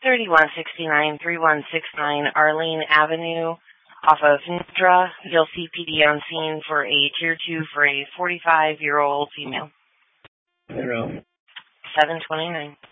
3169 Arlene Avenue off of Nidra. You'll see PD on scene for a Tier 2 for a 45-year-old female. 0. 729.